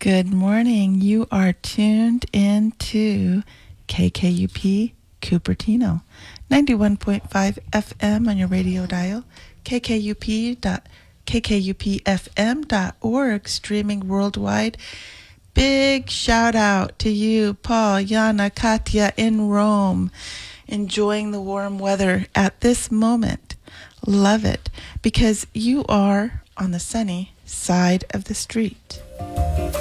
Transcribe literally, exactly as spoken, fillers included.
Good morning. You are tuned into K K U P Cupertino, ninety-one point five F M on your radio dial, K K U P dot K K U P F M dot org, streaming worldwide. Big shout out to you, Paul, Yana, Katya in Rome, enjoying the warm weather at this moment. Love it, because you are on the sunny side of the street.